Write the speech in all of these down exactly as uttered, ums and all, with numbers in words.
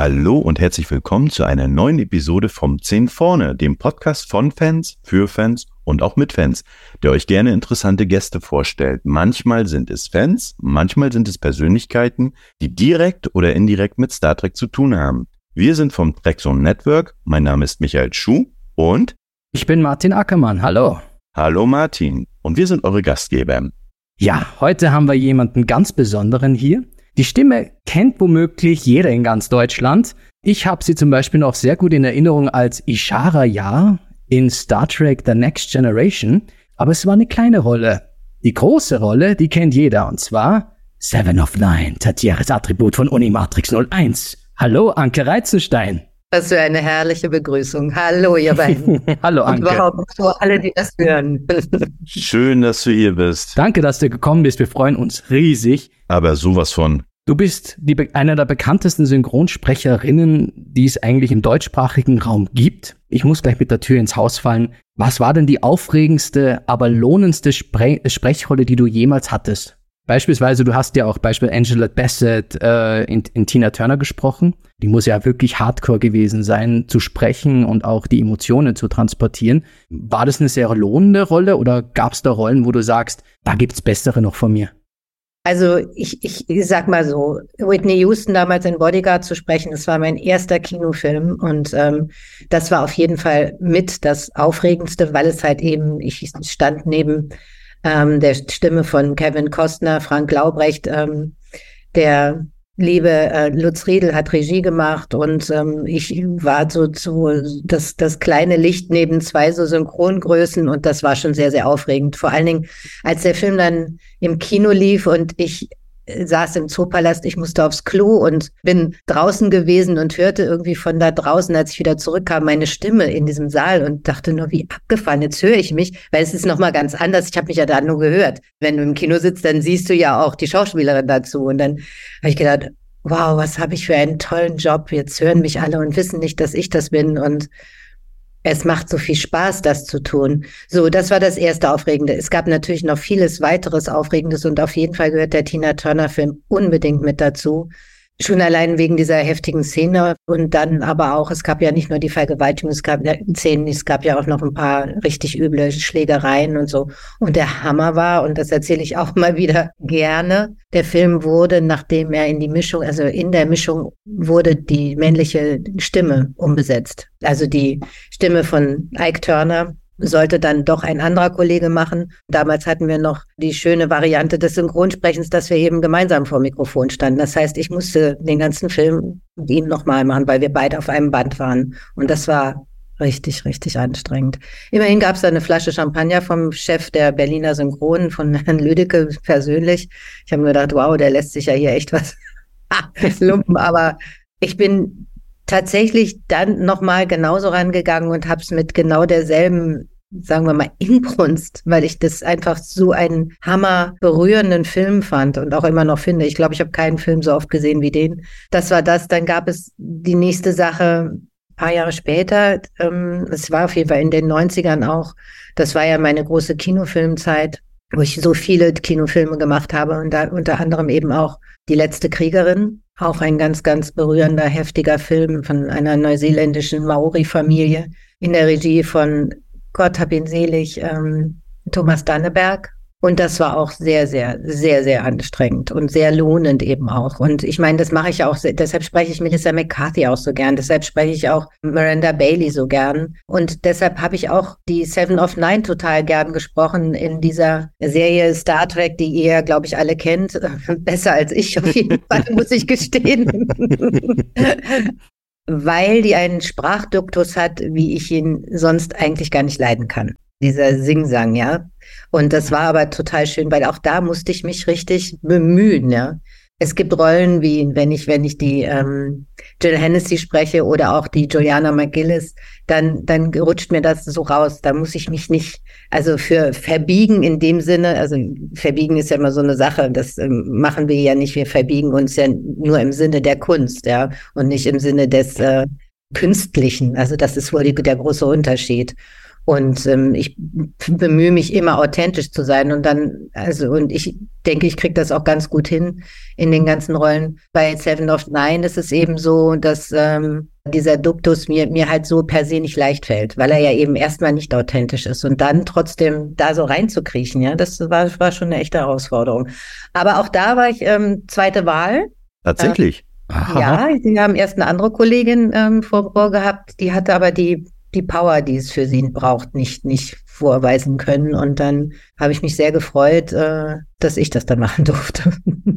Hallo und herzlich willkommen zu einer neuen Episode vom zehn vorne, dem Podcast von Fans, für Fans und auch mit Fans, der euch gerne interessante Gäste vorstellt. Manchmal sind es Fans, manchmal sind es Persönlichkeiten, die direkt oder indirekt mit Star Trek zu tun haben. Wir sind vom Trackzone Network, mein Name ist Michael Schuh und ich bin Martin Ackermann, hallo. Hallo Martin und wir sind eure Gastgeber. Ja, heute haben wir jemanden ganz Besonderen hier. Die Stimme kennt womöglich jeder in ganz Deutschland. Ich habe sie zum Beispiel noch sehr gut in Erinnerung als Ishara Yar in Star Trek The Next Generation. Aber es war eine kleine Rolle. Die große Rolle, die kennt jeder, und zwar Seven of Nine, Tatieres Attribut von Unimatrix null eins. Hallo, Anke Reizenstein. Was für eine herrliche Begrüßung. Hallo, ihr beiden. Hallo, Anke. Und überhaupt so alle, die das hören. Schön, dass du hier bist. Danke, dass du gekommen bist. Wir freuen uns riesig. Aber sowas von. Du bist die, eine der bekanntesten Synchronsprecherinnen, die es eigentlich im deutschsprachigen Raum gibt. Ich muss gleich mit der Tür ins Haus fallen. Was war denn die aufregendste, aber lohnendste Spre- Sprechrolle, die du jemals hattest? Beispielsweise, du hast ja auch beispielsweise Angela Bassett äh, in, in Tina Turner gesprochen. Die muss ja wirklich hardcore gewesen sein, zu sprechen und auch die Emotionen zu transportieren. War das eine sehr lohnende Rolle oder gab es da Rollen, wo du sagst, da gibt's bessere noch von mir? Also ich, ich, ich sag mal so, Whitney Houston damals in Bodyguard zu sprechen, das war mein erster Kinofilm und ähm, das war auf jeden Fall mit das Aufregendste, weil es halt eben, ich stand neben ähm, der Stimme von Kevin Costner, Frank Laubrecht, ähm, der liebe äh, Lutz Riedel hat Regie gemacht und ähm, ich war so, so das, das kleine Licht neben zwei so Synchrongrößen und das war schon sehr, sehr aufregend. Vor allen Dingen, als der Film dann im Kino lief und ich äh, saß im Zoopalast, ich musste aufs Klo und bin draußen gewesen und hörte irgendwie von da draußen, als ich wieder zurückkam, meine Stimme in diesem Saal und dachte nur, wie abgefahren, jetzt höre ich mich, weil es ist nochmal ganz anders. Ich habe mich ja da nur gehört. Wenn du im Kino sitzt, dann siehst du ja auch die Schauspielerin dazu und dann habe ich gedacht, wow, was habe ich für einen tollen Job. Jetzt hören mich alle und wissen nicht, dass ich das bin. Und es macht so viel Spaß, das zu tun. So, das war das erste Aufregende. Es gab natürlich noch vieles weiteres Aufregendes und auf jeden Fall gehört der Tina Turner-Film unbedingt mit dazu. Schon allein wegen dieser heftigen Szene und dann aber auch, es gab ja nicht nur die Vergewaltigung, es gab ja Szenen, es gab ja auch noch ein paar richtig üble Schlägereien und so. Und der Hammer war, und das erzähle ich auch mal wieder gerne, der Film wurde, nachdem er in die Mischung, also in der Mischung wurde die männliche Stimme umbesetzt. Also die Stimme von Ike Turner sollte dann doch ein anderer Kollege machen. Damals hatten wir noch die schöne Variante des Synchronsprechens, dass wir eben gemeinsam vor dem Mikrofon standen. Das heißt, ich musste den ganzen Film mit ihm nochmal machen, weil wir beide auf einem Band waren. Und das war richtig, richtig anstrengend. Immerhin gab es da eine Flasche Champagner vom Chef der Berliner Synchronen, von Herrn Lüdecke persönlich. Ich habe mir gedacht, wow, der lässt sich ja hier echt was lumpen. Aber ich bin tatsächlich dann nochmal genauso rangegangen und habe es mit genau derselben, sagen wir mal, Inbrunst, weil ich das einfach so einen hammer berührenden Film fand und auch immer noch finde. Ich glaube, ich habe keinen Film so oft gesehen wie den. Das war das. Dann gab es die nächste Sache ein paar Jahre später. Ähm, es war auf jeden Fall in den neunzigern auch. Das war ja meine große Kinofilmzeit, wo ich so viele Kinofilme gemacht habe und da unter anderem eben auch Die letzte Kriegerin. Auch ein ganz, ganz berührender, heftiger Film von einer neuseeländischen Maori-Familie in der Regie von, Gott hab ihn selig, ähm, Thomas Danneberg. Und das war auch sehr, sehr, sehr, sehr anstrengend und sehr lohnend eben auch. Und ich meine, das mache ich auch, deshalb spreche ich Melissa McCarthy auch so gern, deshalb spreche ich auch Miranda Bailey so gern. Und deshalb habe ich auch die Seven of Nine total gern gesprochen in dieser Serie Star Trek, die ihr, glaube ich, alle kennt. Besser als ich auf jeden Fall, muss ich gestehen. Weil die einen Sprachduktus hat, wie ich ihn sonst eigentlich gar nicht leiden kann. Dieser Singsang, ja. Und das war aber total schön, weil auch da musste ich mich richtig bemühen, ja. Es gibt Rollen wie, wenn ich, wenn ich die ähm, Jill Hennessy spreche oder auch die Juliana McGillis, dann, dann rutscht mir das so raus. Da muss ich mich nicht, also für verbiegen in dem Sinne, also verbiegen ist ja immer so eine Sache, das ähm, machen wir ja nicht, wir verbiegen uns ja nur im Sinne der Kunst, ja, und nicht im Sinne des äh, Künstlichen. Also das ist wohl die, der große Unterschied. Und ähm, ich bemühe mich immer authentisch zu sein. Und dann, also, und ich denke, ich kriege das auch ganz gut hin in den ganzen Rollen. Bei Seven of Nine ist es eben so, dass ähm, dieser Duktus mir, mir halt so per se nicht leicht fällt, weil er ja eben erstmal nicht authentisch ist. Und dann trotzdem da so reinzukriechen, ja, das war, war schon eine echte Herausforderung. Aber auch da war ich ähm, zweite Wahl. Tatsächlich? Äh, ja, sie haben erst eine andere Kollegin ähm, vor, vor gehabt, die hatte aber die die Power, die es für sie braucht, nicht, nicht vorweisen können. Und dann habe ich mich sehr gefreut, äh, dass ich das dann machen durfte.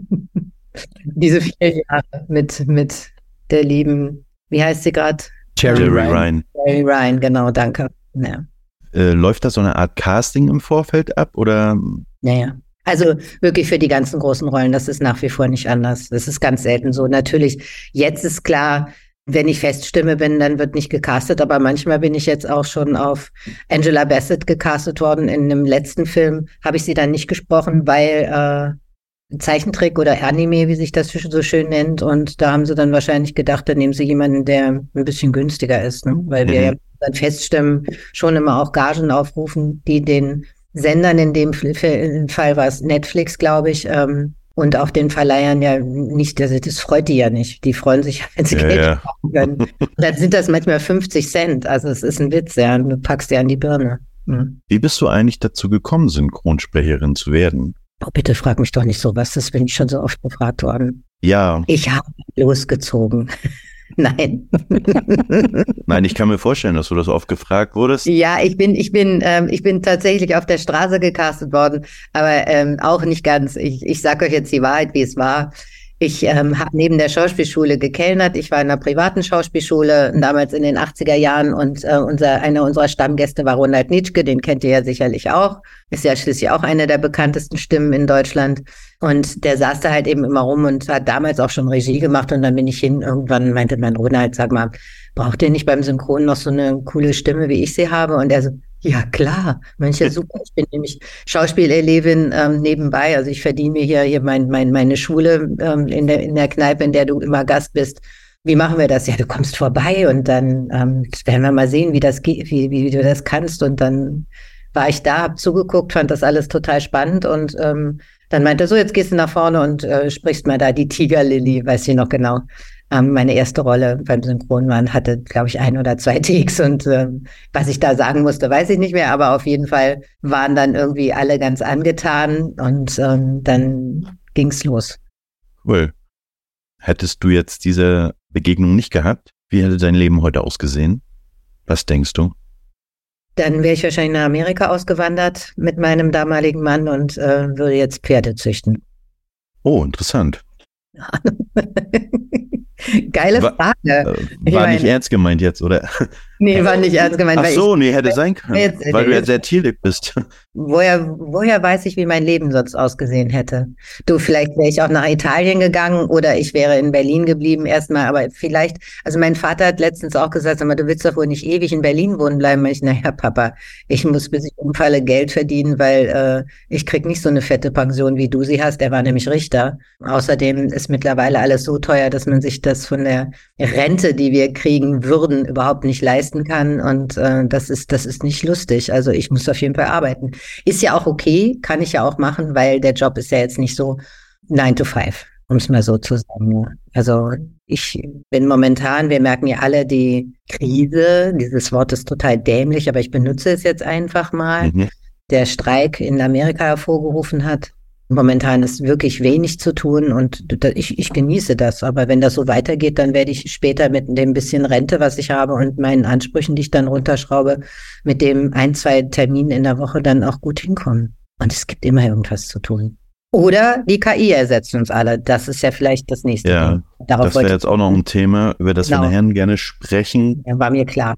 Diese vier Jahre mit, mit der lieben, wie heißt sie gerade? Jeri Ryan. Jeri Ryan, genau, danke. Ja. Äh, läuft da so eine Art Casting im Vorfeld ab, oder? Naja. Also wirklich für die ganzen großen Rollen, das ist nach wie vor nicht anders. Das ist ganz selten so. Natürlich, jetzt ist klar, wenn ich Feststimme bin, dann wird nicht gecastet, aber manchmal bin ich jetzt auch schon auf Angela Bassett gecastet worden. In dem letzten Film habe ich sie dann nicht gesprochen, weil äh, Zeichentrick oder Anime, wie sich das so schön nennt, und da haben sie dann wahrscheinlich gedacht, dann nehmen sie jemanden, der ein bisschen günstiger ist, ne? Weil wir mhm. ja dann Feststimmen schon immer auch Gagen aufrufen, die den Sendern, in dem Fall war es Netflix, glaube ich, ähm, und auch den Verleihern ja nicht, also das freut die ja nicht. Die freuen sich, wenn sie ja, Geld ja. machen können. Und dann sind das manchmal fünfzig Cent. Also es ist ein Witz, ja. Du packst dir an die Birne. Hm. Wie bist du eigentlich dazu gekommen, Synchronsprecherin zu werden? Oh, bitte frag mich doch nicht sowas. Das bin ich schon so oft gefragt worden. Ja. Ich habe losgezogen. Nein. Nein, ich kann mir vorstellen, dass du das oft gefragt wurdest. Ja, ich bin, ich bin, ähm, ich bin tatsächlich auf der Straße gecastet worden, aber ähm, auch nicht ganz. Ich, ich sage euch jetzt die Wahrheit, wie es war. Ich ähm, habe neben der Schauspielschule gekellnert. Ich war in einer privaten Schauspielschule, damals in den achtziger Jahren, und äh, unser, einer unserer Stammgäste war Ronald Nitschke, den kennt ihr ja sicherlich auch. Ist ja schließlich auch eine der bekanntesten Stimmen in Deutschland. Und der saß da halt eben immer rum und hat damals auch schon Regie gemacht. Und dann bin ich hin, irgendwann meinte mein Ronald, sag mal, braucht ihr nicht beim Synchron noch so eine coole Stimme, wie ich sie habe? Und er so, ja klar, manche super. Ich bin nämlich Schauspiellehrerin ähm, nebenbei. Also ich verdiene mir hier, hier mein, mein, meine Schule ähm, in der in der Kneipe, in der du immer Gast bist. Wie machen wir das? Ja, du kommst vorbei und dann ähm, werden wir mal sehen, wie das geht, wie, wie du das kannst. Und dann war ich da, hab zugeguckt, fand das alles total spannend und ähm, dann meinte er so, jetzt gehst du nach vorne und äh, sprichst mal da die Tigerlily, weiß ich noch genau. Ähm, meine erste Rolle beim Synchron waren, hatte, glaube ich, ein oder zwei Takes und ähm, was ich da sagen musste, weiß ich nicht mehr, aber auf jeden Fall waren dann irgendwie alle ganz angetan und ähm, dann ging's los. Cool. Hättest du jetzt diese Begegnung nicht gehabt, wie hätte dein Leben heute ausgesehen? Was denkst du? Dann wäre ich wahrscheinlich nach Amerika ausgewandert mit meinem damaligen Mann und äh, würde jetzt Pferde züchten. Oh, interessant. Geile Frage. War, äh, war ich mein, nicht ernst gemeint jetzt, oder? Nee, war nicht ernst gemeint. Ach so, ich, nee, hätte sein können, jetzt, weil du ja sehr tierlieb bist. Woher, woher weiß ich, wie mein Leben sonst ausgesehen hätte? Du, vielleicht wäre ich auch nach Italien gegangen oder ich wäre in Berlin geblieben erstmal, aber vielleicht, also mein Vater hat letztens auch gesagt, sag mal, du willst doch wohl nicht ewig in Berlin wohnen bleiben. Ich, naja, Papa, ich muss, bis ich umfalle, Geld verdienen, weil äh, ich krieg nicht so eine fette Pension, wie du sie hast. Der war nämlich Richter. Außerdem ist mittlerweile alles so teuer, dass man sich das von der Rente, die wir kriegen würden, überhaupt nicht leisten kann und äh, das ist das ist nicht lustig. Also ich muss auf jeden Fall arbeiten. Ist ja auch okay, kann ich ja auch machen, weil der Job ist ja jetzt nicht so nine to five, um es mal so zu sagen. Also ich bin momentan, wir merken ja alle die Krise, dieses Wort ist total dämlich, aber ich benutze es jetzt einfach mal, mhm. der Streik in Amerika hervorgerufen hat. Momentan ist wirklich wenig zu tun und ich, ich genieße das. Aber wenn das so weitergeht, dann werde ich später mit dem bisschen Rente, was ich habe und meinen Ansprüchen, die ich dann runterschraube, mit dem ein, zwei Terminen in der Woche dann auch gut hinkommen. Und es gibt immer irgendwas zu tun. Oder die K I ersetzt uns alle. Das ist ja vielleicht das nächste ja, Ding. Darauf das wäre jetzt auch noch ein Thema, über das genau. wir nachher gerne sprechen. Ja, war mir klar.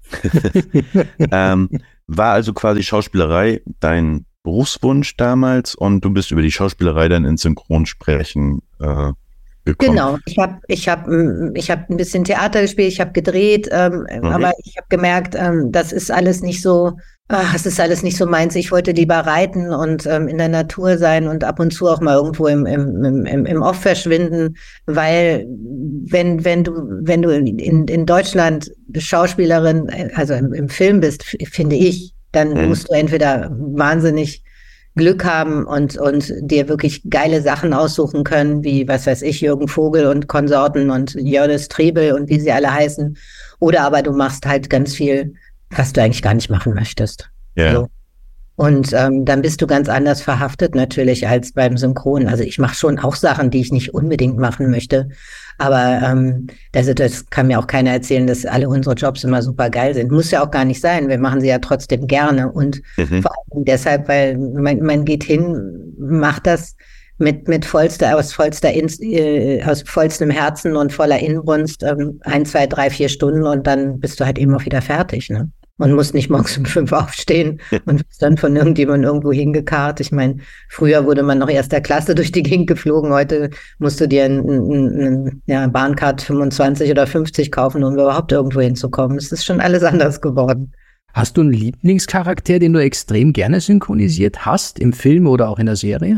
ähm, war also quasi Schauspielerei dein Berufswunsch damals und du bist über die Schauspielerei dann ins Synchronsprechen äh, gekommen. Genau, ich habe ich hab, ich hab ein bisschen Theater gespielt, ich habe gedreht, ähm, mhm. aber ich habe gemerkt, ähm, das ist alles nicht so ach, es ist alles nicht so meins. Ich wollte lieber reiten und ähm, in der Natur sein und ab und zu auch mal irgendwo im, im, im, im Off verschwinden, weil wenn, wenn du, wenn du in, in Deutschland Schauspielerin, also im, im Film bist, finde ich, dann mhm. musst du entweder wahnsinnig Glück haben und, und dir wirklich geile Sachen aussuchen können, wie, was weiß ich, Jürgen Vogel und Konsorten und Jördis Triebel und wie sie alle heißen. Oder aber du machst halt ganz viel, was du eigentlich gar nicht machen möchtest. Ja. So. Und ähm, dann bist du ganz anders verhaftet natürlich als beim Synchron. Also ich mache schon auch Sachen, die ich nicht unbedingt machen möchte. Aber ähm, das, das kann mir auch keiner erzählen, dass alle unsere Jobs immer super geil sind. Muss ja auch gar nicht sein. Wir machen sie ja trotzdem gerne. Und mhm. vor allem deshalb, weil man, man geht hin, macht das mit mit vollster, aus vollster Inst, äh, aus vollstem Herzen und voller Inbrunst ähm, ein, zwei, drei, vier Stunden und dann bist du halt eben auch wieder fertig, ne? Man muss nicht morgens um fünf aufstehen und ist dann von irgendjemandem irgendwo hingekarrt. Ich meine, früher wurde man noch erster Klasse durch die Gegend geflogen. Heute musst du dir ein, ein, ein ja, Bahncard fünfundzwanzig oder fünfzig kaufen, um überhaupt irgendwo hinzukommen. Es ist schon alles anders geworden. Hast du einen Lieblingscharakter, den du extrem gerne synchronisiert hast, im Film oder auch in der Serie?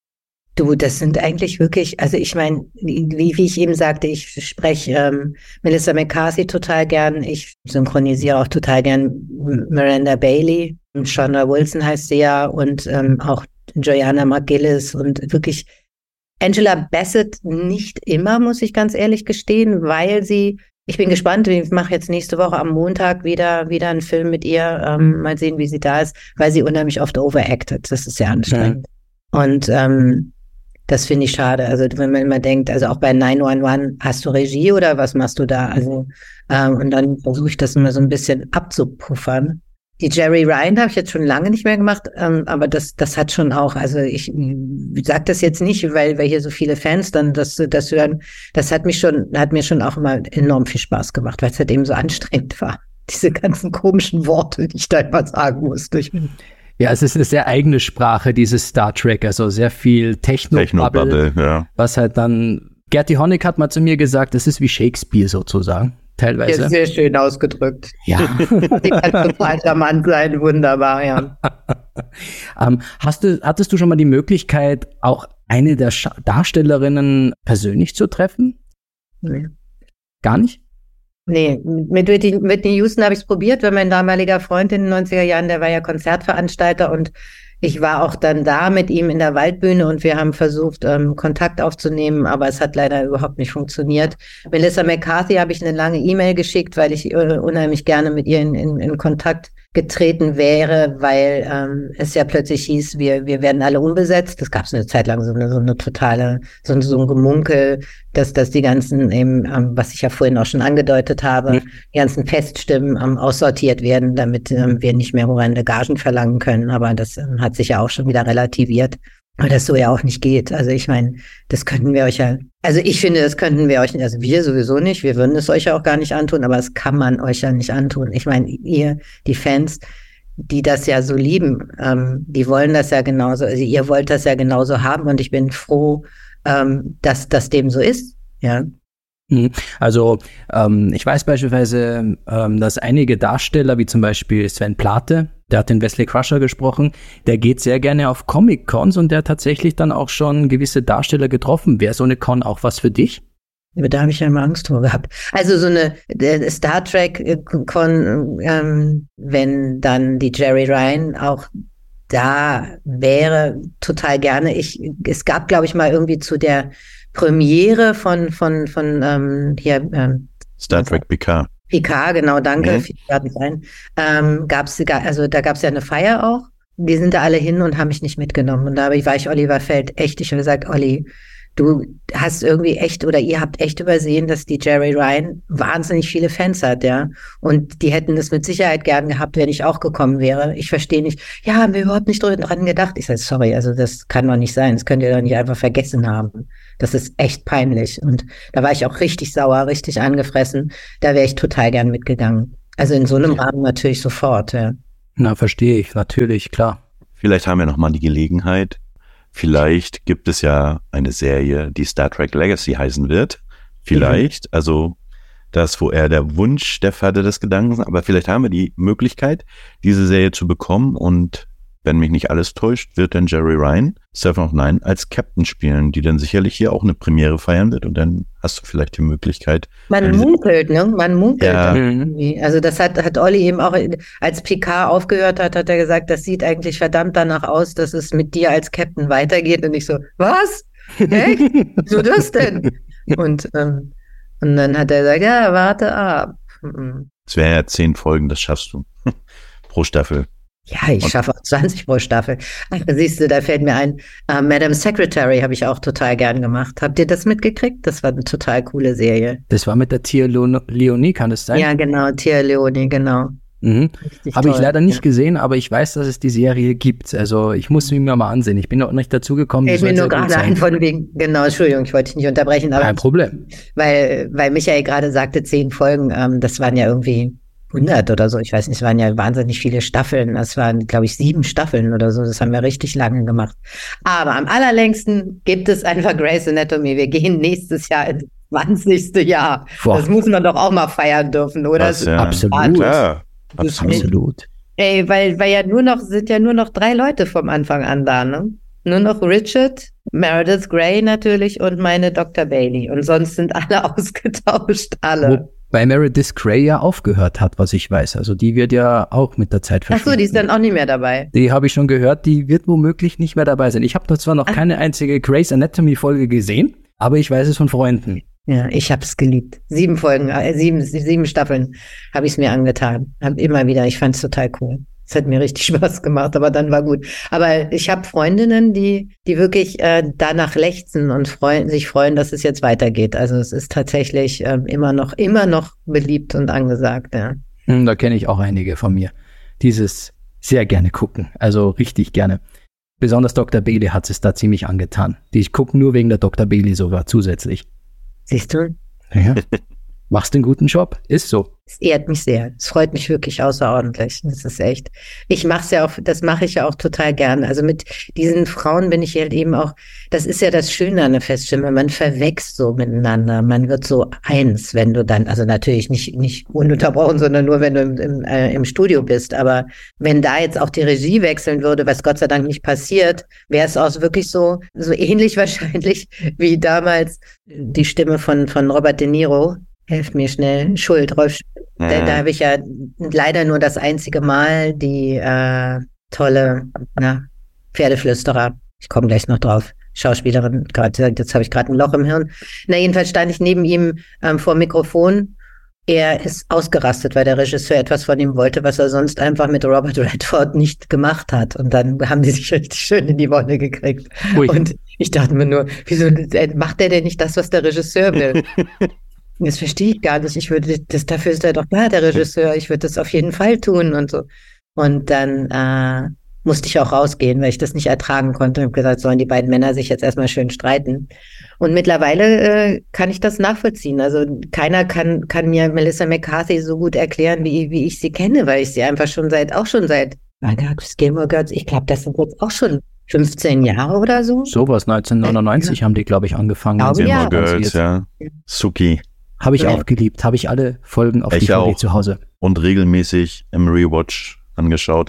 Du, das sind eigentlich wirklich, also ich meine, wie, wie ich eben sagte, ich spreche ähm, Melissa McCarthy total gern. Ich synchronisiere auch total gern Miranda Bailey. Shonda Wilson heißt sie ja und ähm, auch Joanna McGillis und wirklich Angela Bassett nicht immer, muss ich ganz ehrlich gestehen, weil sie, ich bin gespannt, ich mache jetzt nächste Woche am Montag wieder wieder einen Film mit ihr, ähm, mal sehen, wie sie da ist, weil sie unheimlich oft overacted. Das ist sehr anstrengend. Ja. Und ähm, das finde ich schade. Also wenn man immer denkt, also auch bei neun eins eins, hast du Regie oder was machst du da? Also ähm, und dann versuche ich das immer so ein bisschen abzupuffern. Die Jeri Ryan habe ich jetzt schon lange nicht mehr gemacht, ähm, aber das das hat schon auch, also ich sage das jetzt nicht, weil weil hier so viele Fans dann das das hören. Das hat mich schon, hat mir schon auch immer enorm viel Spaß gemacht, weil es halt eben so anstrengend war. Diese ganzen komischen Worte, die ich da immer sagen musste. Ich bin Ja, es ist eine sehr eigene Sprache, dieses Star Trek, also sehr viel Techno-Bubble, Techno-Bubble, ja. Was halt dann, Gerti Honeck hat mal zu mir gesagt, das ist wie Shakespeare sozusagen, teilweise. Ja, sehr schön ausgedrückt. Ja. Die kann total charmant sein, wunderbar, ja. ähm, hast du, hattest du schon mal die Möglichkeit, auch eine der Scha- Darstellerinnen persönlich zu treffen? Nee. Gar nicht? Nee, mit Whitney, Whitney Houston habe ich es probiert, weil mein damaliger Freund in den neunziger Jahren, der war ja Konzertveranstalter und ich war auch dann da mit ihm in der Waldbühne und wir haben versucht, ähm, Kontakt aufzunehmen, aber es hat leider überhaupt nicht funktioniert. Melissa McCarthy habe ich eine lange E-Mail geschickt, weil ich äh, unheimlich gerne mit ihr in, in, in Kontakt getreten wäre, weil ähm, es ja plötzlich hieß, wir wir werden alle unbesetzt. Das gab es eine Zeit lang so eine so eine totale so, so ein Gemunkel, dass dass die ganzen eben, ähm, was ich ja vorhin auch schon angedeutet habe, mhm. die ganzen Feststimmen ähm, aussortiert werden, damit ähm, wir nicht mehr horrende Gagen verlangen können. Aber das ähm, hat sich ja auch schon wieder relativiert. Weil das so ja auch nicht geht. Also ich meine, das könnten wir euch ja, also ich finde, das könnten wir euch nicht, also wir sowieso nicht, wir würden es euch ja auch gar nicht antun, aber das kann man euch ja nicht antun. Ich meine, ihr, die Fans, die das ja so lieben, ähm, die wollen das ja genauso, also ihr wollt das ja genauso haben und ich bin froh, ähm, dass das dem so ist, ja. Also ähm, ich weiß beispielsweise, ähm, dass einige Darsteller, wie zum Beispiel Sven Plate, der hat den Wesley Crusher gesprochen, der geht sehr gerne auf Comic-Cons und der hat tatsächlich dann auch schon gewisse Darsteller getroffen. Wäre so eine Con auch was für dich? Da habe ich ja immer Angst vor gehabt. Also so eine äh, Star Trek-Con, ähm, wenn dann die Jeri Ryan auch da wäre, total gerne. Ich, es gab, glaube ich, mal irgendwie zu der Premiere von von von ähm, hier ähm, Star Trek Picard. Picard, genau, danke. Mhm. Viel Spaß rein. Ähm, gab's, also da gab's ja eine Feier auch. Die sind da alle hin und haben mich nicht mitgenommen. Und da war ich Oliver Feld echt. Ich habe gesagt, Olli, du hast irgendwie echt oder ihr habt echt übersehen, dass die Jeri Ryan wahnsinnig viele Fans hat, ja. Und die hätten das mit Sicherheit gern gehabt, wenn ich auch gekommen wäre. Ich verstehe nicht. Ja, haben wir überhaupt nicht dran gedacht. Ich sage, sorry, also das kann doch nicht sein. Das könnt ihr doch nicht einfach vergessen haben. Das ist echt peinlich. Und da war ich auch richtig sauer, richtig angefressen. Da wäre ich total gern mitgegangen. Also in so einem Rahmen natürlich sofort, ja. Na, verstehe ich, natürlich, klar. Vielleicht haben wir noch mal die Gelegenheit. Vielleicht gibt es ja eine Serie, die Star Trek Legacy heißen wird. Vielleicht. Mhm. Also das, wo er der Wunsch der Vater des Gedankens, aber vielleicht haben wir die Möglichkeit, diese Serie zu bekommen und wenn mich nicht alles täuscht, wird dann Jeri Ryan, Seven of Nine, als Captain spielen, die dann sicherlich hier auch eine Premiere feiern wird und dann hast du vielleicht die Möglichkeit. Man munkelt, ne? Man munkelt. Ja. Irgendwie. Also das hat, hat Olli eben auch, als Picard aufgehört hat, hat er gesagt, das sieht eigentlich verdammt danach aus, dass es mit dir als Captain weitergeht. Und ich so, was? Echt? Wieso das denn? Und, ähm, und dann hat er gesagt, ja, warte ab. Es wären ja zehn Folgen, das schaffst du. Pro Staffel. Ja, ich schaffe auch zwanzig pro Staffel. Ach, siehst du, da fällt mir ein, uh, Madam Secretary habe ich auch total gern gemacht. Habt ihr das mitgekriegt? Das war eine total coole Serie. Das war mit der Tia Leonie, kann das sein? Ja, genau, Tia Leonie, genau. Mhm. Habe ich leider nicht ja. gesehen, aber ich weiß, dass es die Serie gibt. Also ich muss sie mir mal ansehen. Ich bin noch nicht dazu gekommen. Ich bin nur gerade ein von wegen, genau, Entschuldigung, ich wollte dich nicht unterbrechen. Aber kein Problem. Weil, weil Michael gerade sagte, zehn Folgen, ähm, das waren ja irgendwie hundert oder so, ich weiß nicht, es waren ja wahnsinnig viele Staffeln, das waren, glaube ich, sieben Staffeln oder so, das haben wir richtig lange gemacht. Aber am allerlängsten gibt es einfach Grey's Anatomy, wir gehen nächstes Jahr ins zwanzigste Jahr. Boah. Das muss man doch auch mal feiern dürfen, oder? Das, ja. Absolut. Ja, absolut. Ey, weil, weil ja nur noch, sind ja nur noch drei Leute vom Anfang an da, ne? Nur noch Richard, Meredith Grey natürlich und meine Doktor Bailey und sonst sind alle ausgetauscht, alle. Wo Weil Meredith Grey ja aufgehört hat, was ich weiß. Also die wird ja auch mit der Zeit verschwinden. Ach so, die ist dann auch nicht mehr dabei. Die habe ich schon gehört, die wird womöglich nicht mehr dabei sein. Ich habe zwar noch Ach. keine einzige Grey's Anatomy Folge gesehen, aber ich weiß es von Freunden. Ja, ich habe es geliebt. Sieben Folgen, äh, sieben, sieben Staffeln habe ich es mir angetan. Hab immer wieder, ich fand es total cool. Es hat mir richtig Spaß gemacht, aber dann war gut. Aber ich habe Freundinnen, die die wirklich äh, danach lechzen und freuen, sich freuen, dass es jetzt weitergeht. Also es ist tatsächlich äh, immer noch immer noch beliebt und angesagt. Ja. Da kenne ich auch einige von mir. Dieses sehr gerne gucken, also richtig gerne. Besonders Doktor Bailey hat es da ziemlich angetan. Die ich gucke nur wegen der Doktor Bailey sogar zusätzlich. Siehst du? Ja. Machst einen guten Job, ist so. Es ehrt mich sehr. Es freut mich wirklich außerordentlich. Das ist echt. Ich mache es ja auch, das mache ich ja auch total gern. Also mit diesen Frauen bin ich halt eben auch, das ist ja das Schöne an der Feststimme, man verwächst so miteinander. Man wird so eins, wenn du dann, also natürlich nicht, nicht ununterbrochen, sondern nur, wenn du im, im, äh, im Studio bist. Aber wenn da jetzt auch die Regie wechseln würde, was Gott sei Dank nicht passiert, wäre es auch wirklich so, so ähnlich wahrscheinlich wie damals die Stimme von, von Robert De Niro. Helft mir schnell. Schuld, Rolf Schuld. Mhm. Da, da habe ich ja leider nur das einzige Mal die äh, tolle na, Pferdeflüsterer, ich komme gleich noch drauf, Schauspielerin, grad, jetzt habe ich gerade ein Loch im Hirn. Na, jedenfalls stand ich neben ihm ähm, vor dem Mikrofon. Er ist ausgerastet, weil der Regisseur etwas von ihm wollte, was er sonst einfach mit Robert Redford nicht gemacht hat. Und dann haben die sich richtig schön in die Wolle gekriegt. Ui. Und ich dachte mir nur, wieso macht der denn nicht das, was der Regisseur will? Das verstehe ich gar nicht. Ich würde, das, dafür ist er doch da, der Regisseur. Ich würde das auf jeden Fall tun und so. Und dann äh, musste ich auch rausgehen, weil ich das nicht ertragen konnte. Ich habe gesagt, sollen die beiden Männer sich jetzt erstmal schön streiten. Und mittlerweile äh, kann ich das nachvollziehen. Also keiner kann kann mir Melissa McCarthy so gut erklären, wie wie ich sie kenne, weil ich sie einfach schon seit, auch schon seit, Gilmore Girls, ich glaube, das sind jetzt auch schon fünfzehn Jahre oder so. Sowas, neunzehnhundertneunundneunzig ja. haben die, glaube ich, angefangen. Gilmore ja. Girls, ja. Suki. Habe ich Ja. auch geliebt. Habe ich alle Folgen auf Ich D V D auch. zu Hause. Und regelmäßig im Rewatch angeschaut.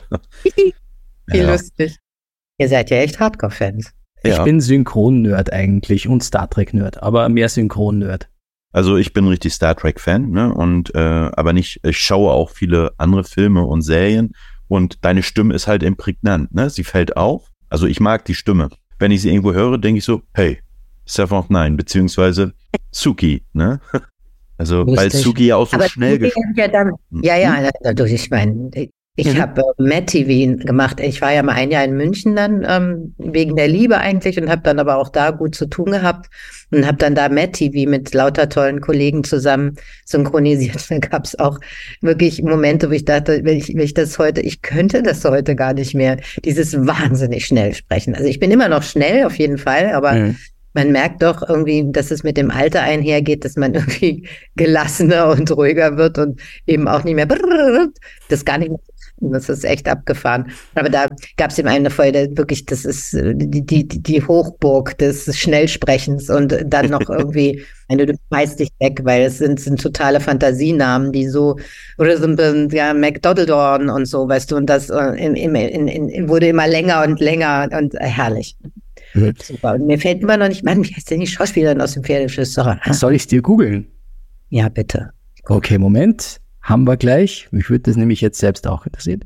Wie Ja. lustig. Ihr seid ja echt Hardcore-Fans. Ich Ja. bin Synchron-Nerd eigentlich und Star Trek-Nerd, aber mehr Synchron-Nerd. Also ich bin richtig Star Trek-Fan, ne? Und äh, aber nicht, ich schaue auch viele andere Filme und Serien und deine Stimme ist halt prägnant, ne? Sie fällt auf. Also ich mag die Stimme. Wenn ich sie irgendwo höre, denke ich so, hey, Seven of Nine, beziehungsweise Suki, ne? Also, Lustig. weil Suki ja auch so Aber schnell die gesprochen sind ja dann, ja, ja, dadurch, ich meine, ich Mhm. habe äh, Mad T V gemacht. Ich war ja mal ein Jahr in München dann, ähm, wegen der Liebe eigentlich und habe dann aber auch da gut zu tun gehabt und habe dann da Mad T V mit lauter tollen Kollegen zusammen synchronisiert. Da gab es auch wirklich Momente, wo ich dachte, wenn ich, wenn ich das heute, ich könnte das heute gar nicht mehr, dieses wahnsinnig schnell sprechen. Also ich bin immer noch schnell, auf jeden Fall, aber Mhm. man merkt doch irgendwie, dass es mit dem Alter einhergeht, dass man irgendwie gelassener und ruhiger wird und eben auch nicht mehr das gar nicht mehr Das ist echt abgefahren. Aber da gab es eben eine Folge, wirklich, das ist die, die, die Hochburg des Schnellsprechens und dann noch irgendwie, du beißt dich weg, weil es sind, sind totale Fantasienamen, die so, oder so ein, ja, McDoddledorn und so, weißt du, und das äh, in, in, in, in, wurde immer länger und länger und äh, herrlich. Mhm. Super. Und mir fällt immer noch nicht, Mann, wie heißt denn die Schauspielerin aus dem Pferdeflüsterer? Soll ich es dir googeln? Ja, bitte. Okay, Moment. Haben wir gleich. Mich würde das nämlich jetzt selbst auch interessieren.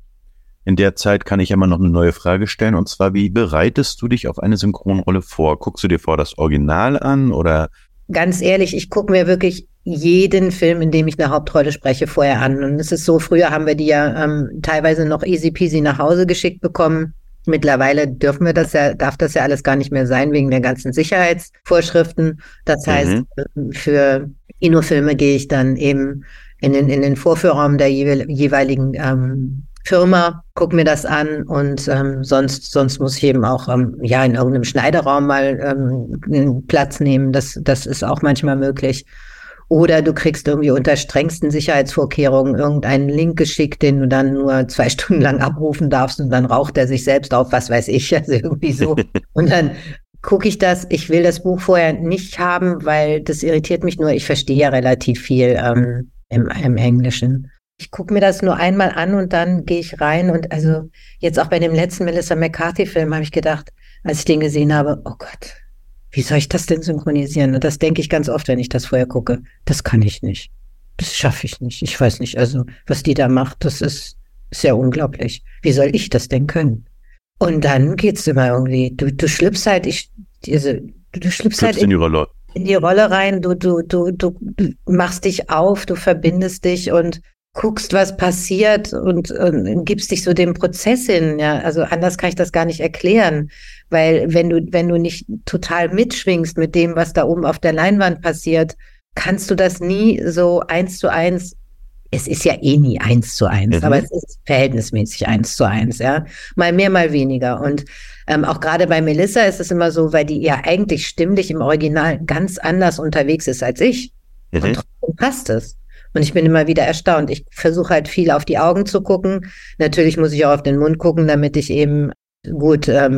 In der Zeit kann ich immer noch eine neue Frage stellen, und zwar, wie bereitest du dich auf eine Synchronrolle vor? Guckst du dir vor das Original an oder? Ganz ehrlich, ich gucke mir wirklich jeden Film, in dem ich eine Hauptrolle spreche, vorher an. Und es ist so, früher haben wir die ja ähm, teilweise noch easy peasy nach Hause geschickt bekommen. Mittlerweile dürfen wir das ja, darf das ja alles gar nicht mehr sein, wegen der ganzen Sicherheitsvorschriften. Das heißt, mhm. für Kinofilme gehe ich dann eben in den, in den Vorführraum der jeweiligen ähm, Firma, guck mir das an und ähm, sonst, sonst muss ich eben auch ähm, ja in irgendeinem Schneideraum mal ähm, Platz nehmen. Das, das ist auch manchmal möglich. Oder du kriegst irgendwie unter strengsten Sicherheitsvorkehrungen irgendeinen Link geschickt, den du dann nur zwei Stunden lang abrufen darfst und dann raucht er sich selbst auf, was weiß ich, also irgendwie so. Und dann gucke ich das, ich will das Buch vorher nicht haben, weil das irritiert mich nur, ich verstehe ja relativ viel ähm, im, im Englischen. Ich gucke mir das nur einmal an und dann gehe ich rein und also jetzt auch bei dem letzten Melissa McCarthy-Film habe ich gedacht, als ich den gesehen habe, oh Gott, wie soll ich das denn synchronisieren? Und das denke ich ganz oft, wenn ich das vorher gucke. Das kann ich nicht. Das schaffe ich nicht. Ich weiß nicht, also was die da macht, das ist sehr unglaublich. Wie soll ich das denn können? Und dann geht's immer irgendwie, du, du schlüpfst halt, ich, diese, du, du schlüpfst halt in die Rolle. in die Rolle rein, du, du, du, du, du machst dich auf, du verbindest dich und guckst, was passiert und, und gibst dich so dem Prozess hin, ja. Also anders kann ich das gar nicht erklären, weil wenn du, wenn du nicht total mitschwingst mit dem, was da oben auf der Leinwand passiert, kannst du das nie so eins zu eins. Es ist ja eh nie eins zu eins, mhm. aber es ist verhältnismäßig eins zu eins, ja. Mal mehr, mal weniger. Und ähm, auch gerade bei Melissa ist es immer so, weil die ja eigentlich stimmlich im Original ganz anders unterwegs ist als ich. Mhm. Und trotzdem passt es. Und ich bin immer wieder erstaunt. Ich versuche halt viel auf die Augen zu gucken. Natürlich muss ich auch auf den Mund gucken, damit ich eben gut ähm,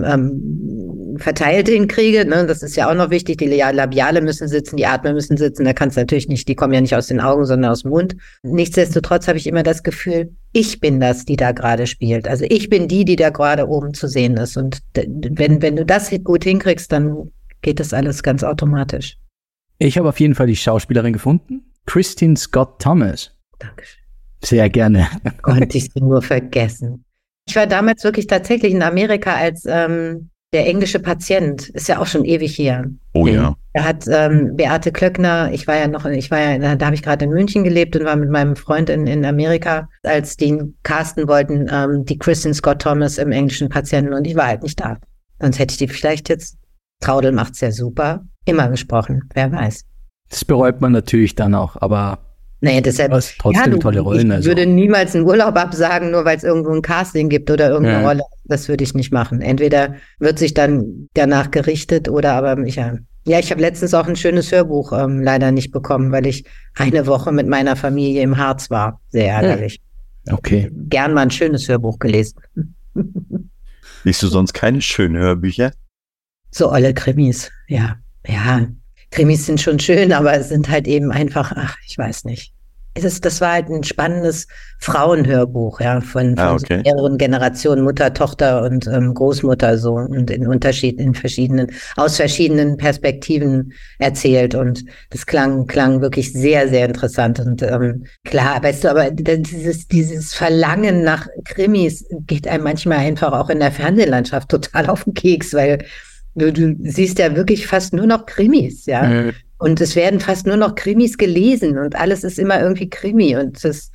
ähm, verteilt hinkriege. Ne? Das ist ja auch noch wichtig. Die Labiale müssen sitzen, die Atmer müssen sitzen. Da kannst du natürlich nicht, die kommen ja nicht aus den Augen, sondern aus dem Mund. Nichtsdestotrotz habe ich immer das Gefühl, ich bin das, die da gerade spielt. Also ich bin die, die da gerade oben zu sehen ist. Und wenn, wenn du das gut hinkriegst, dann geht das alles ganz automatisch. Ich habe auf jeden Fall die Schauspielerin gefunden. Kristin Scott Thomas. Dankeschön. Sehr gerne. Konnte ich sie nur vergessen. Ich war damals wirklich tatsächlich in Amerika als ähm, der englische Patient. Ist ja auch schon ewig her. Oh ja. Da hat ähm, Beate Klöckner, ich war ja noch, ich war ja, da habe ich gerade in München gelebt und war mit meinem Freund in, in Amerika, als die casten wollten, ähm, die Kristin Scott Thomas im englischen Patienten und ich war halt nicht da. Sonst hätte ich die vielleicht jetzt, Traudel macht's ja super, immer gesprochen, wer weiß. Das bereut man natürlich dann auch, aber naja, deshalb, was, trotzdem ja, du, tolle Rollen. Ich also. würde niemals einen Urlaub absagen, nur weil es irgendwo ein Casting gibt oder irgendeine ja. Rolle. Das würde ich nicht machen. Entweder wird sich dann danach gerichtet oder aber ich ja. Ja, ich habe letztens auch ein schönes Hörbuch ähm, leider nicht bekommen, weil ich eine Woche mit meiner Familie im Harz war. Sehr ärgerlich. Okay. Gern mal ein schönes Hörbuch gelesen. Liest du sonst keine schönen Hörbücher? So olle Krimis, ja. Ja. Krimis sind schon schön, aber es sind halt eben einfach, ach, ich weiß nicht. Es ist, das war halt ein spannendes Frauenhörbuch, ja, von, von ah, okay. so mehreren Generationen, Mutter, Tochter und ähm, Großmutter so und in Unterschied, in verschiedenen, aus verschiedenen Perspektiven erzählt und das klang, klang wirklich sehr, sehr interessant und ähm, klar, weißt du, aber dieses, dieses Verlangen nach Krimis geht einem manchmal einfach auch in der Fernsehlandschaft total auf den Keks, weil Du, du siehst ja wirklich fast nur noch Krimis, ja. Mhm. Und es werden fast nur noch Krimis gelesen und alles ist immer irgendwie Krimi und das,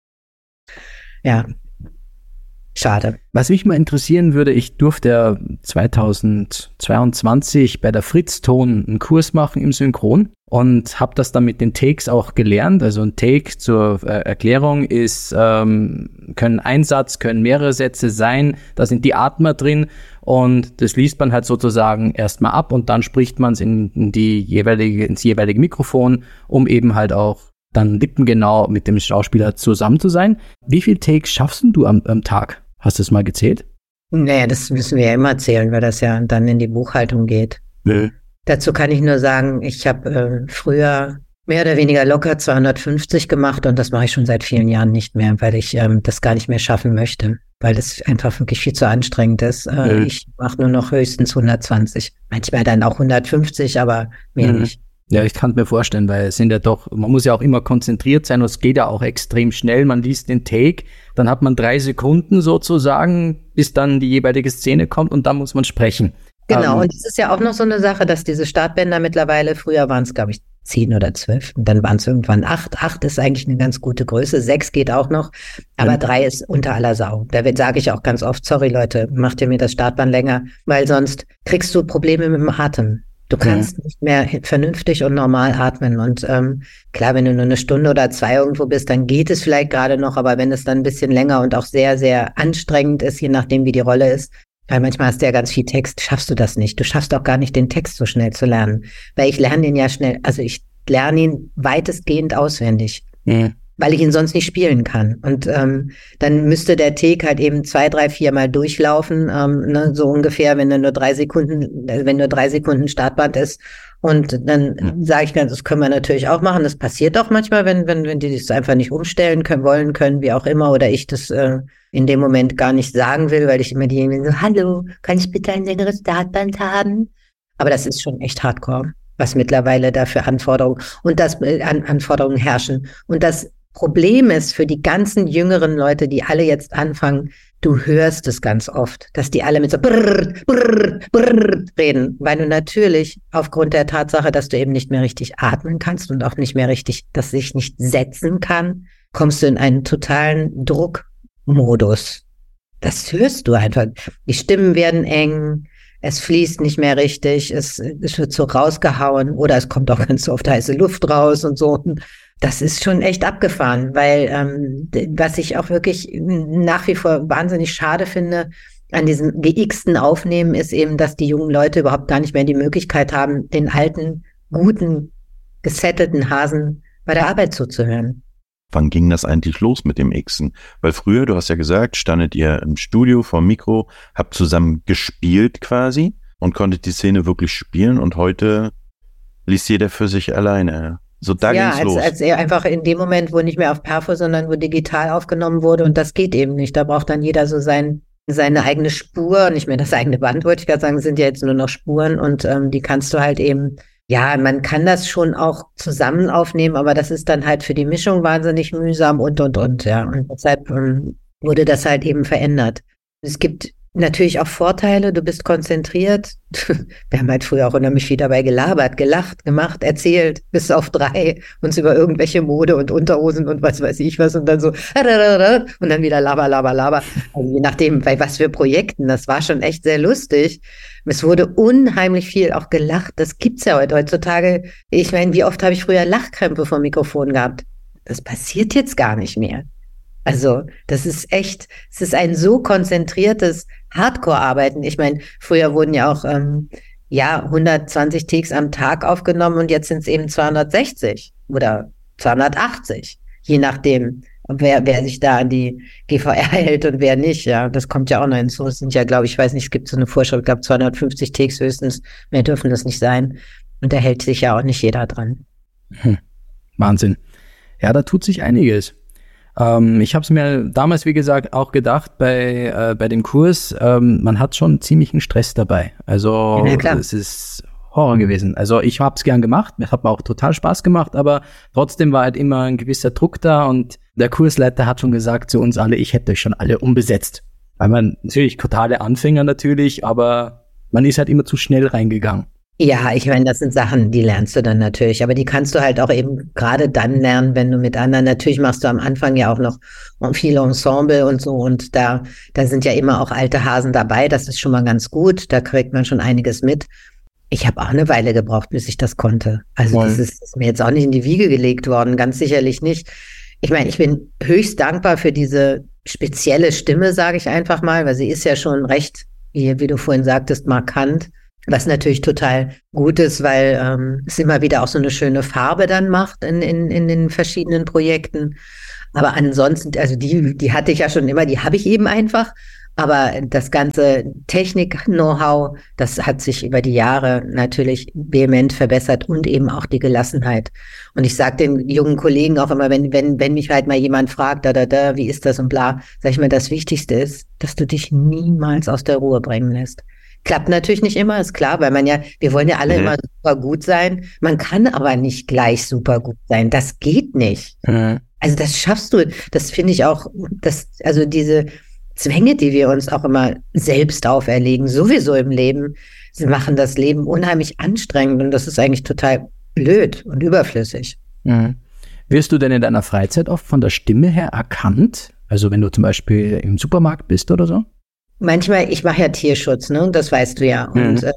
ja, schade. Was mich mal interessieren würde, ich durfte ja zweitausendzweiundzwanzig bei der Fritz-Ton einen Kurs machen im Synchron und habe das dann mit den Takes auch gelernt. Also ein Take zur äh, Erklärung ist, ähm, können ein Satz, können mehrere Sätze sein, da sind die Atmer drin und das liest man halt sozusagen erstmal ab und dann spricht man es in, in die jeweilige, ins jeweilige Mikrofon, um eben halt auch dann lippengenau mit dem Schauspieler zusammen zu sein. Wie viele Takes schaffst du am, am Tag? Hast du es mal gezählt? Naja, das müssen wir ja immer zählen, weil das ja dann in die Buchhaltung geht. Nö. Dazu kann ich nur sagen, ich habe äh, früher mehr oder weniger locker zweihundertfünfzig gemacht und das mache ich schon seit vielen Jahren nicht mehr, weil ich ähm, das gar nicht mehr schaffen möchte, weil das einfach wirklich viel zu anstrengend ist. Äh, mhm. Ich mache nur noch höchstens hundertzwanzig, manchmal dann auch hundertfünfzig, aber mehr mhm. nicht. Ja, ich kann es mir vorstellen, weil es sind ja doch, man muss ja auch immer konzentriert sein und es geht ja auch extrem schnell. Man liest den Take, dann hat man drei Sekunden sozusagen, bis dann die jeweilige Szene kommt und dann muss man sprechen. Genau, ähm, und es ist ja auch noch so eine Sache, dass diese Startbänder mittlerweile, früher waren es, glaube ich, zehn oder zwölf, und dann waren es irgendwann acht. Acht ist eigentlich eine ganz gute Größe, sechs geht auch noch, aber ja. drei ist unter aller Sau. Da sage ich auch ganz oft, sorry Leute, macht ihr mir das Startband länger, weil sonst kriegst du Probleme mit dem Atem. Du kannst ja. nicht mehr vernünftig und normal atmen. Und ähm, klar, wenn du nur eine Stunde oder zwei irgendwo bist, dann geht es vielleicht gerade noch, aber wenn es dann ein bisschen länger und auch sehr, sehr anstrengend ist, je nachdem, wie die Rolle ist, weil manchmal hast du ja ganz viel Text, schaffst du das nicht. Du schaffst auch gar nicht, den Text so schnell zu lernen. Weil ich lerne den ja schnell, also ich lerne ihn weitestgehend auswendig. Ja. Weil ich ihn sonst nicht spielen kann. Und ähm, dann müsste der Take halt eben zwei, drei, vier Mal durchlaufen, ähm, ne, so ungefähr, wenn er nur drei Sekunden, wenn nur drei Sekunden Startband ist. Und dann ja. sage ich ganz, das können wir natürlich auch machen. Das passiert auch manchmal, wenn wenn wenn die das einfach nicht umstellen können, wollen können, wie auch immer, oder ich das äh, in dem Moment gar nicht sagen will, weil ich immer diejenigen so, hallo, kann ich bitte ein längeres Startband haben? Aber das ist schon echt hardcore, was mittlerweile da für Anforderungen und das äh, an, Anforderungen herrschen. Und das Problem ist für die ganzen jüngeren Leute, die alle jetzt anfangen, du hörst es ganz oft, dass die alle mit so brrr, brrr, brrr reden, weil du natürlich aufgrund der Tatsache, dass du eben nicht mehr richtig atmen kannst und auch nicht mehr richtig, dass sich nicht setzen kann, kommst du in einen totalen Druckmodus. Das hörst du einfach. Die Stimmen werden eng, es fließt nicht mehr richtig, es, es wird so rausgehauen oder es kommt auch ganz oft heiße Luft raus und so. Das ist schon echt abgefahren, weil ähm, was ich auch wirklich nach wie vor wahnsinnig schade finde an diesem geixten Aufnehmen ist eben, dass die jungen Leute überhaupt gar nicht mehr die Möglichkeit haben, den alten, guten, gesettelten Hasen bei der Arbeit zuzuhören. Wann ging das eigentlich los mit dem Xen? Weil früher, du hast ja gesagt, standet ihr im Studio vor dem Mikro, habt zusammen gespielt quasi und konntet die Szene wirklich spielen und heute liest jeder für sich alleine. So, da ja, ging's als, los. als er einfach in dem Moment, wo nicht mehr auf Perfo, sondern wo digital aufgenommen wurde und das geht eben nicht. Da braucht dann jeder so sein, seine eigene Spur, nicht mehr das eigene Band, wollte ich gerade sagen, sind ja jetzt nur noch Spuren und ähm, die kannst du halt eben, ja, man kann das schon auch zusammen aufnehmen, aber das ist dann halt für die Mischung wahnsinnig mühsam und, und, und, ja. Und deshalb ähm, wurde das halt eben verändert. Es gibt natürlich auch Vorteile, du bist konzentriert. Wir haben halt früher auch unheimlich viel dabei gelabert, gelacht, gemacht, erzählt, bis auf drei, uns über irgendwelche Mode und Unterhosen und was weiß ich was und dann so und dann wieder laber, laber, laber. Also je nachdem, bei was für Projekten, das war schon echt sehr lustig. Es wurde unheimlich viel auch gelacht, das gibt's ja heute heutzutage. Ich meine, wie oft habe ich früher Lachkrämpfe vor dem Mikrofon gehabt? Das passiert jetzt gar nicht mehr. Also das ist echt, es ist ein so konzentriertes Hardcore-Arbeiten. Ich meine, früher wurden ja auch ähm, ja hundertzwanzig Takes am Tag aufgenommen und jetzt sind es eben zweihundertsechzig oder zweihundertachtzig, je nachdem, wer wer sich da an die G V R hält und wer nicht. Ja, das kommt ja auch noch hinzu. Es sind ja, glaube ich, ich weiß nicht, es gibt so eine Vorschrift, ich glaube zweihundertfünfzig Takes höchstens, mehr dürfen das nicht sein. Und da hält sich ja auch nicht jeder dran. Hm. Wahnsinn. Ja, da tut sich einiges. Ähm, ich habe es mir damals, wie gesagt, auch gedacht bei äh, bei dem Kurs, ähm, man hat schon ziemlichen Stress dabei. Also ja, es ist Horror gewesen. Also ich habe es gern gemacht, mir hat mir auch total Spaß gemacht, aber trotzdem war halt immer ein gewisser Druck da und der Kursleiter hat schon gesagt zu uns alle, ich hätte euch schon alle umbesetzt. Weil man natürlich totale Anfänger natürlich, aber man ist halt immer zu schnell reingegangen. Ja, ich meine, das sind Sachen, die lernst du dann natürlich, aber die kannst du halt auch eben gerade dann lernen, wenn du mit anderen, natürlich machst du am Anfang ja auch noch viel Ensemble und so und da, da sind ja immer auch alte Hasen dabei, das ist schon mal ganz gut, da kriegt man schon einiges mit. Ich habe auch eine Weile gebraucht, bis ich das konnte. Also Voll. das ist, ist mir jetzt auch nicht in die Wiege gelegt worden, ganz sicherlich nicht. Ich meine, ich bin höchst dankbar für diese spezielle Stimme, sage ich einfach mal, weil sie ist ja schon recht, wie, wie du vorhin sagtest, markant. Was natürlich total gut ist, weil ähm, es immer wieder auch so eine schöne Farbe dann macht in, in, in den verschiedenen Projekten. Aber ansonsten, also die, die hatte ich ja schon immer, die habe ich eben einfach. Aber das ganze Technik-Know-how, das hat sich über die Jahre natürlich vehement verbessert und eben auch die Gelassenheit. Und ich sage den jungen Kollegen auch immer, wenn, wenn, wenn mich halt mal jemand fragt, da, da, da, wie ist das und bla, sage ich mir, das Wichtigste ist, dass du dich niemals aus der Ruhe bringen lässt. Klappt natürlich nicht immer, ist klar, weil man ja, wir wollen ja alle mhm. immer super gut sein. Man kann aber nicht gleich super gut sein. Das geht nicht. Mhm. Also das schaffst du, das finde ich auch, das, also diese Zwänge, die wir uns auch immer selbst auferlegen, sowieso im Leben, sie machen das Leben unheimlich anstrengend und das ist eigentlich total blöd und überflüssig. Mhm. Wirst du denn in deiner Freizeit oft von der Stimme her erkannt? Also wenn du zum Beispiel im Supermarkt bist oder so? Manchmal, ich mache ja Tierschutz, ne? Das weißt du ja. Mhm. Und äh,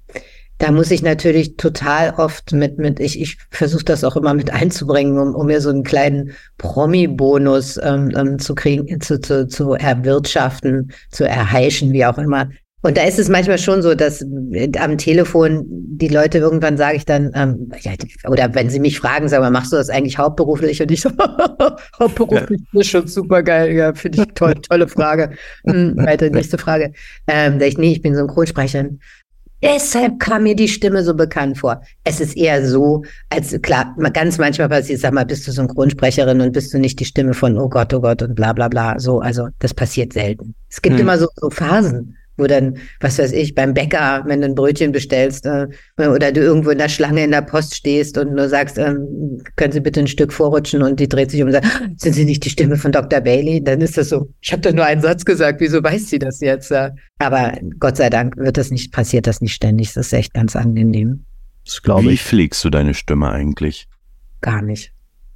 da muss ich natürlich total oft mit, mit ich, ich versuche das auch immer mit einzubringen, um, um mir so einen kleinen Promi-Bonus ähm, ähm, zu kriegen, zu, zu, zu erwirtschaften, zu erheischen, wie auch immer. Und da ist es manchmal schon so, dass am Telefon die Leute irgendwann sage ich dann, ähm, ja, oder wenn sie mich fragen, sagen wir, machst du das eigentlich hauptberuflich? Und ich so, hauptberuflich ja. ist schon super geil, ja, finde ich toll, tolle Frage. Hm, weiter, nächste Frage. Ähm, da ich, nee, ich bin Synchronsprecherin. Deshalb kam mir die Stimme so bekannt vor. Es ist eher so, als klar, ganz manchmal passiert, sag mal, bist du Synchronsprecherin und bist du nicht die Stimme von oh Gott, oh Gott und bla bla bla. So, also das passiert selten. Es gibt hm. immer so, so Phasen, wo dann, was weiß ich, beim Bäcker, wenn du ein Brötchen bestellst äh, oder du irgendwo in der Schlange in der Post stehst und nur sagst, ähm, können Sie bitte ein Stück vorrutschen und die dreht sich um und sagt, sind Sie nicht die Stimme von Doktor Bailey? Dann ist das so, ich habe doch nur einen Satz gesagt, wieso weiß sie das jetzt? Aber Gott sei Dank wird das nicht, passiert das nicht ständig, das ist echt ganz angenehm. Das glaube ich. Wie pflegst du deine Stimme eigentlich? Gar nicht.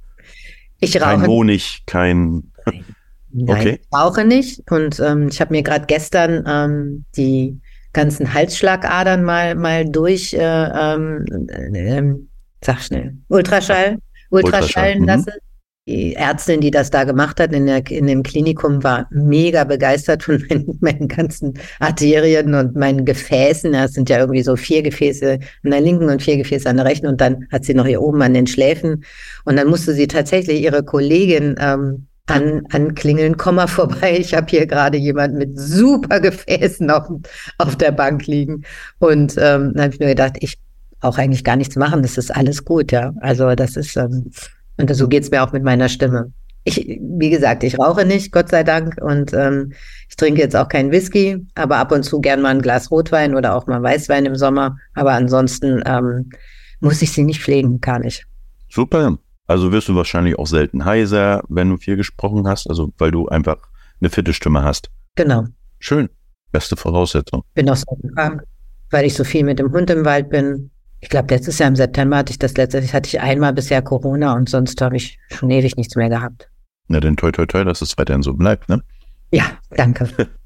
Ich rauche. Kein Honig, kein... Nein. Nein, okay. Ich rauche nicht und ähm, ich habe mir gerade gestern ähm, die ganzen Halsschlagadern mal mal durch, äh, ähm, äh, sag schnell, Ultraschall, Ultraschallen Ultraschall. lassen. Die Ärztin, die das da gemacht hat in, der, in dem Klinikum, war mega begeistert von meinen, meinen ganzen Arterien und meinen Gefäßen. Das sind ja irgendwie so vier Gefäße an der linken und vier Gefäße an der rechten und dann hat sie noch hier oben an den Schläfen und dann musste sie tatsächlich ihre Kollegin ähm, An, anklingeln, komm mal vorbei, ich habe hier gerade jemand mit super Gefäßen auf, auf der Bank liegen. Und ähm, dann habe ich mir gedacht, ich brauche eigentlich gar nichts machen, das ist alles gut, ja. Also das ist, ähm, und so geht's mir auch mit meiner Stimme. Ich, wie gesagt, ich rauche nicht, Gott sei Dank, und ähm, ich trinke jetzt auch keinen Whisky, aber ab und zu gern mal ein Glas Rotwein oder auch mal Weißwein im Sommer. Aber ansonsten ähm, muss ich sie nicht pflegen, gar nicht. Super. Also wirst du wahrscheinlich auch selten heiser, wenn du viel gesprochen hast, also weil du einfach eine fitte Stimme hast. Genau. Schön. Beste Voraussetzung. Bin auch selten krank, weil ich so viel mit dem Hund im Wald bin. Ich glaube, letztes Jahr im September hatte ich das letzte, hatte ich einmal bisher Corona und sonst habe ich schon ewig nichts mehr gehabt. Na dann toi toi toi, dass es weiterhin so bleibt, ne? Ja, danke.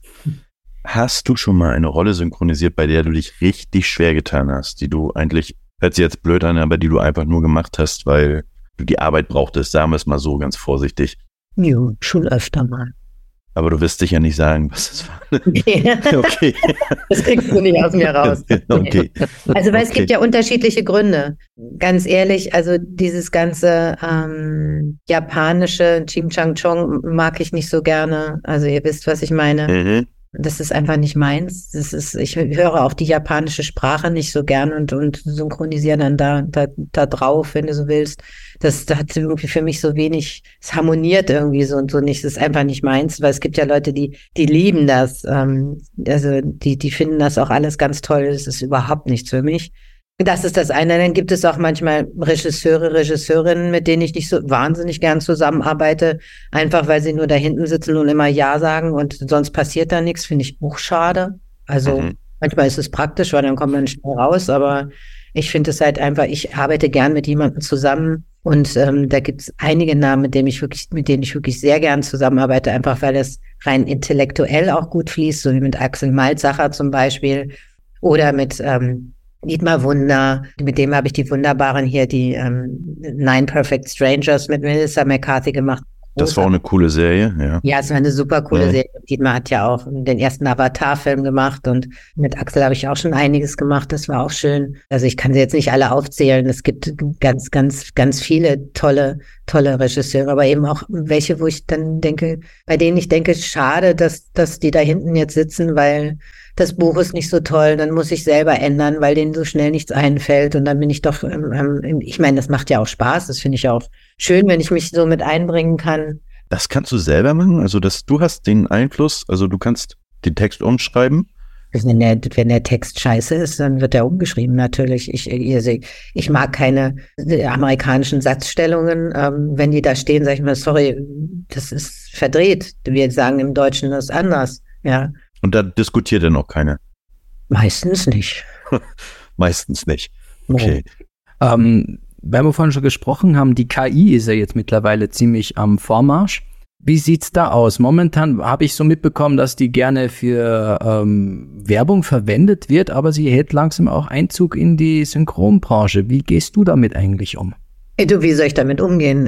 Hast du schon mal eine Rolle synchronisiert, bei der du dich richtig schwer getan hast, die du eigentlich, hört sich jetzt blöd an, aber die du einfach nur gemacht hast, weil du die Arbeit brauchtest, sagen wir es mal so ganz vorsichtig. Ja, schon öfter mal. Aber du wirst sicher nicht sagen, was das war. Nee. Okay. Das kriegst du nicht aus mir raus. Okay. Also, weil okay. es gibt ja unterschiedliche Gründe. Ganz ehrlich, also dieses ganze ähm, japanische Chim-Chang-Chong mag ich nicht so gerne. Also ihr wisst, was ich meine. Mhm. Das ist einfach nicht meins. Das ist, ich höre auch die japanische Sprache nicht so gern und, und synchronisiere dann da, da, da drauf, wenn du so willst. Das, das hat irgendwie für mich so wenig, es harmoniert irgendwie so und so nicht. Das ist einfach nicht meins, weil es gibt ja Leute, die, die lieben das. Ähm, also, die, die finden das auch alles ganz toll. Das ist überhaupt nichts für mich. Das ist das eine. Dann gibt es auch manchmal Regisseure, Regisseurinnen, mit denen ich nicht so wahnsinnig gern zusammenarbeite, einfach weil sie nur da hinten sitzen und immer Ja sagen und sonst passiert da nichts, finde ich auch schade. Also mhm. manchmal ist es praktisch, weil dann kommt man schnell raus, aber ich finde es halt einfach, ich arbeite gern mit jemandem zusammen und ähm, da gibt es einige Namen, mit denen ich wirklich, mit denen ich wirklich sehr gern zusammenarbeite, einfach weil es rein intellektuell auch gut fließt, so wie mit Axel Malzacher zum Beispiel oder mit ähm, Dietmar Wunder, mit dem habe ich die wunderbaren hier, die ähm, Nine Perfect Strangers mit Melissa McCarthy gemacht. Das war auch eine coole Serie, ja. Ja, es war eine super coole Mhm. Serie. Dietmar hat ja auch den ersten Avatar-Film gemacht und mit Axel habe ich auch schon einiges gemacht. Das war auch schön. Also ich kann sie jetzt nicht alle aufzählen. Es gibt ganz, ganz, ganz viele tolle, tolle Regisseure, aber eben auch welche, wo ich dann denke, bei denen ich denke, schade, dass, dass die da hinten jetzt sitzen, weil das Buch ist nicht so toll, dann muss ich selber ändern, weil denen so schnell nichts einfällt und dann bin ich doch, ähm, ich meine, das macht ja auch Spaß, das finde ich auch schön, wenn ich mich so mit einbringen kann. Das kannst du selber machen? Also dass du hast den Einfluss, also du kannst den Text umschreiben? Wenn der, wenn der Text scheiße ist, dann wird er umgeschrieben, natürlich. Ich, ich, ich mag keine amerikanischen Satzstellungen. Ähm, wenn die da stehen, sage ich mal, sorry, das ist verdreht. Wir sagen im Deutschen das anders, ja. Und da diskutiert dann auch keiner? Meistens nicht. Meistens nicht. Okay. Oh. Ähm, weil wir vorhin schon gesprochen haben, die K I ist ja jetzt mittlerweile ziemlich am Vormarsch. Wie sieht's da aus? Momentan habe ich so mitbekommen, dass die gerne für ähm, Werbung verwendet wird, aber sie hält langsam auch Einzug in die Synchronbranche. Wie gehst du damit eigentlich um? Hey, du, wie soll ich damit umgehen?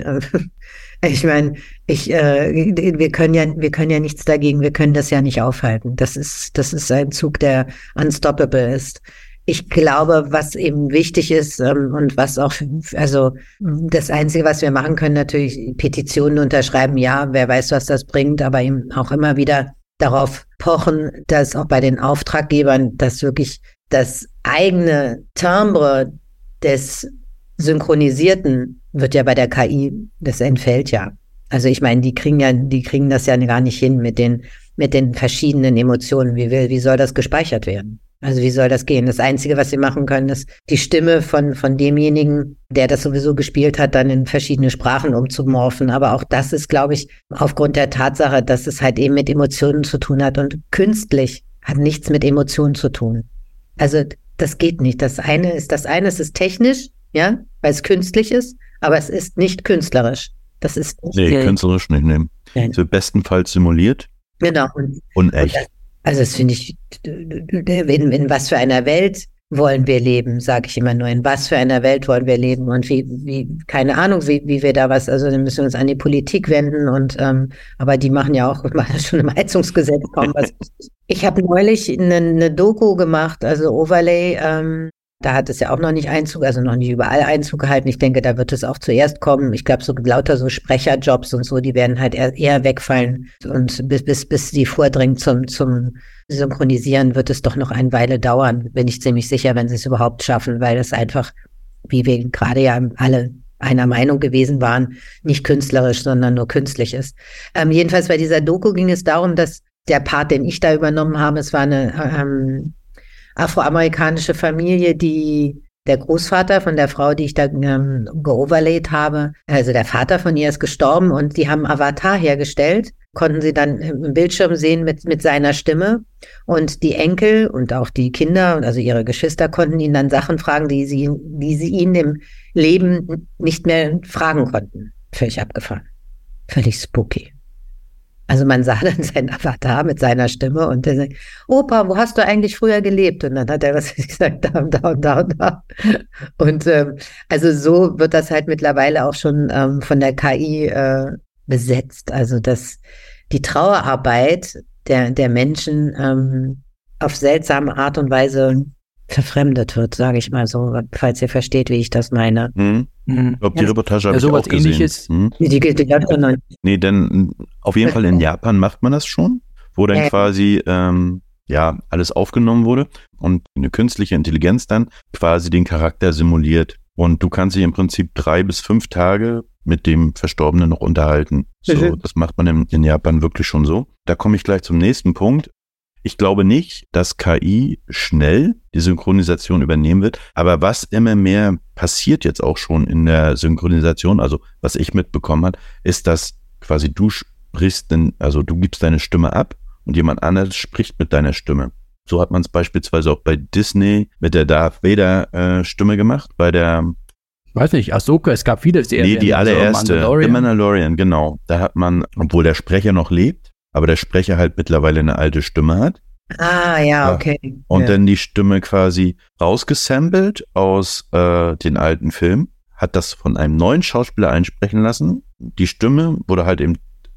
Ich meine, ich, äh, wir können ja, wir können ja nichts dagegen. Wir können das ja nicht aufhalten. Das ist, das ist ein Zug, der unstoppable ist. Ich glaube, was eben wichtig ist ähm, und was auch, also das Einzige, was wir machen können, natürlich Petitionen unterschreiben. Ja, wer weiß, was das bringt, aber eben auch immer wieder darauf pochen, dass auch bei den Auftraggebern, dass wirklich das eigene Timbre des Synchronisierten wird ja bei der K I, das entfällt ja. Also ich meine, die kriegen ja, die kriegen das ja gar nicht hin mit den, mit den verschiedenen Emotionen. Wie will, wie soll das gespeichert werden? Also wie soll das gehen? Das Einzige, was sie machen können, ist die Stimme von, von demjenigen, der das sowieso gespielt hat, dann in verschiedene Sprachen umzumorphen. Aber auch das ist, glaube ich, aufgrund der Tatsache, dass es halt eben mit Emotionen zu tun hat und künstlich hat nichts mit Emotionen zu tun. Also das geht nicht. Das eine ist, das eine ist, ist technisch, ja, weil es künstlich ist, aber es ist nicht künstlerisch. Das ist nicht Nee, künstlerisch nicht nehmen. So bestenfalls simuliert. Genau. Und, und echt. Und das, also das finde ich, in, in was für einer Welt wollen wir leben, sage ich immer nur, in was für einer Welt wollen wir leben und wie, wie keine Ahnung, wie, wie wir da was, also dann müssen wir uns an die Politik wenden und ähm, aber die machen ja auch machen schon im Heizungsgesetz kaum was. Ich habe neulich eine, eine Doku gemacht, also Overlay, ähm, da hat es ja auch noch nicht Einzug, also noch nicht überall Einzug gehalten. Ich denke, da wird es auch zuerst kommen. Ich glaube, so lauter so Sprecherjobs und so, die werden halt eher, eher wegfallen. Und bis, bis, bis die vordringen zum, zum Synchronisieren, wird es doch noch eine Weile dauern. Bin ich ziemlich sicher, wenn sie es überhaupt schaffen, weil es einfach, wie wir gerade ja alle einer Meinung gewesen waren, nicht künstlerisch, sondern nur künstlich ist. Ähm, jedenfalls bei dieser Doku ging es darum, dass der Part, den ich da übernommen habe, es war eine, ähm, afroamerikanische Familie, die der Großvater von der Frau, die ich da ähm, geoverlayt habe, also der Vater von ihr ist gestorben und die haben Avatar hergestellt, konnten sie dann im Bildschirm sehen mit mit seiner Stimme und die Enkel und auch die Kinder, also ihre Geschwister, konnten ihn dann Sachen fragen, die sie, die sie ihn im Leben nicht mehr fragen konnten. Völlig abgefahren. Völlig spooky. Also man sah dann seinen Avatar mit seiner Stimme und der sagt, Opa, wo hast du eigentlich früher gelebt? Und dann hat er was gesagt, da und da und da und da. Und ähm, also so wird das halt mittlerweile auch schon ähm, von der K I äh, besetzt. Also dass die Trauerarbeit der, der Menschen ähm, auf seltsame Art und Weise verfremdet wird, sage ich mal so, falls ihr versteht, wie ich das meine. Hm. Mhm. Ich glaube, die Reportage habe Ja, ich auch sowas gesehen. Ähnliches. Hm. Die, die, die, die, Nee, denn auf jeden Fall in Japan macht man das schon, wo dann Ja. quasi ähm, ja alles aufgenommen wurde und eine künstliche Intelligenz dann quasi den Charakter simuliert. Und du kannst dich im Prinzip drei bis fünf Tage mit dem Verstorbenen noch unterhalten. So, Mhm. das macht man in, in Japan wirklich schon so. Da komme ich gleich zum nächsten Punkt. Ich glaube nicht, dass K I schnell die Synchronisation übernehmen wird, aber was immer mehr passiert jetzt auch schon in der Synchronisation, also was ich mitbekommen habe, ist, dass quasi du sprichst, denn, also du gibst deine Stimme ab und jemand anderes spricht mit deiner Stimme. So hat man es beispielsweise auch bei Disney mit der Darth Vader äh, Stimme gemacht, bei der Ich weiß nicht, Ahsoka, es gab viele Serien. Nee, die also allererste, Mandalorian. The Mandalorian, genau. Da hat man, obwohl der Sprecher noch lebt, aber der Sprecher halt mittlerweile eine alte Stimme hat. Ah, ja, okay. Und ja. dann die Stimme quasi rausgesampelt aus äh, den alten Filmen, hat das von einem neuen Schauspieler einsprechen lassen. Die Stimme wurde halt eben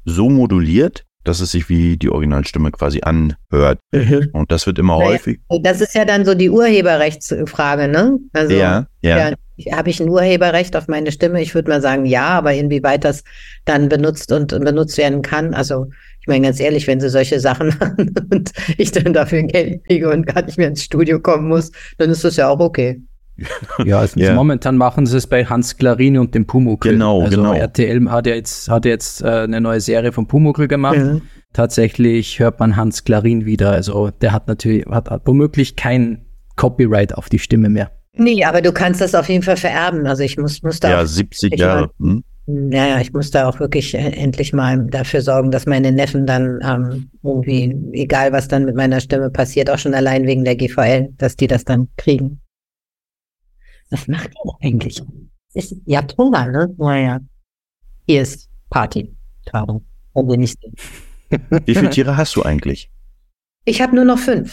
so moduliert, dass es sich wie die Originalstimme quasi anhört. Mhm. Und das wird immer naja, häufig. Das ist ja dann so die Urheberrechtsfrage, ne? Also ja, ja. ja, habe ich ein Urheberrecht auf meine Stimme? Ich würde mal sagen, ja, aber inwieweit das dann benutzt und benutzt werden kann, also ich meine ganz ehrlich, wenn sie solche Sachen machen und ich dann dafür Geld kriege und gar nicht mehr ins Studio kommen muss, dann ist das ja auch okay. Ja, also yeah. momentan machen sie es bei Hans Klarini und dem Pumuckl. Genau, also genau. R T L hat ja jetzt, hat jetzt äh, eine neue Serie von Pumuckl gemacht. Ja. Tatsächlich hört man Hans Klarin wieder. Also der hat natürlich, hat, hat womöglich kein Copyright auf die Stimme mehr. Nee, aber du kannst das auf jeden Fall vererben. Also ich muss, muss da ja, siebzig Jahre. Hm? Naja, ich muss da auch wirklich endlich mal dafür sorgen, dass meine Neffen dann ähm, irgendwie, egal was dann mit meiner Stimme passiert, auch schon allein wegen der G V L, dass die das dann kriegen. Was macht ihr eigentlich? Ist, ihr habt Hunger, ne? Naja. Hier ist Party. Tagung. Nicht. Wie viele Tiere hast du eigentlich? Ich habe nur noch fünf.